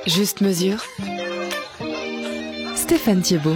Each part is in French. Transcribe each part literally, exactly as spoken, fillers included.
Juste mesure. Stéphane Thiebaud.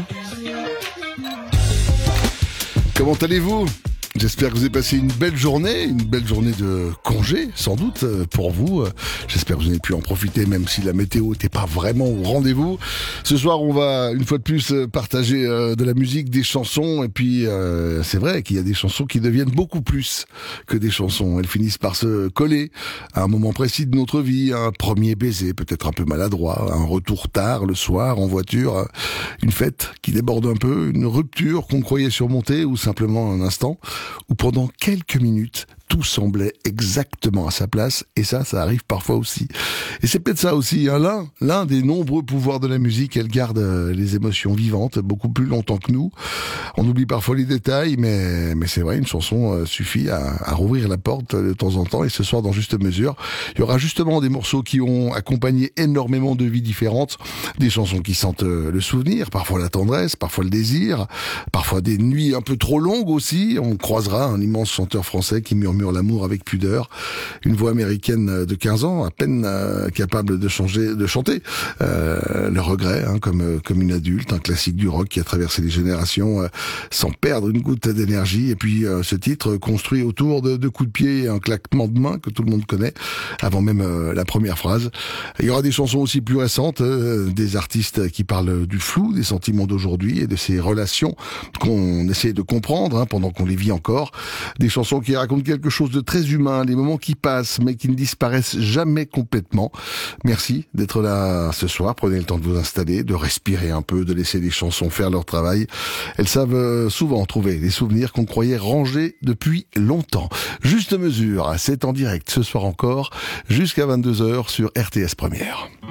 Comment allez-vous ? J'espère que vous avez passé une belle journée, une belle journée de congé, sans doute, pour vous. J'espère que vous avez pu en profiter, même si la météo n'était pas vraiment au rendez-vous. Ce soir, on va, une fois de plus, partager de la musique, des chansons. Et puis, euh, c'est vrai qu'il y a des chansons qui deviennent beaucoup plus que des chansons. Elles finissent par se coller à un moment précis de notre vie. Un premier baiser, peut-être un peu maladroit. Un retour tard, le soir, en voiture. Une fête qui déborde un peu. Une rupture qu'on croyait surmonter, ou simplement un instant où pendant quelques minutes, tout semblait exactement à sa place, et ça, ça arrive parfois aussi. Et c'est peut-être ça aussi, hein, l'un, l'un des nombreux pouvoirs de la musique, elle garde les émotions vivantes beaucoup plus longtemps que nous. On oublie parfois les détails, mais, mais c'est vrai, une chanson suffit à, à rouvrir la porte de temps en temps, et ce soir, dans Juste Mesure, il y aura justement des morceaux qui ont accompagné énormément de vies différentes, des chansons qui sentent le souvenir, parfois la tendresse, parfois le désir, parfois des nuits un peu trop longues aussi. On croisera un immense chanteur français qui murmure l'amour avec pudeur, une voix américaine de quinze ans, à peine euh, capable de changer, de chanter euh, le regret, hein, comme comme une adulte, un classique du rock qui a traversé les générations euh, sans perdre une goutte d'énergie. Et puis euh, ce titre construit autour de deux coups de pied et un claquement de main que tout le monde connaît avant même euh, la première phrase. Il y aura des chansons aussi plus récentes, euh, des artistes qui parlent du flou, des sentiments d'aujourd'hui et de ces relations qu'on essaie de comprendre hein, pendant qu'on les vit encore. Des chansons qui racontent quelque chose de très humain, des moments qui passent mais qui ne disparaissent jamais complètement. Merci d'être là ce soir. Prenez le temps de vous installer, de respirer un peu, de laisser les chansons faire leur travail. Elles savent souvent trouver des souvenirs qu'on croyait rangés depuis longtemps. Juste Mesure, c'est en direct ce soir encore jusqu'à vingt-deux heures sur R T S Première.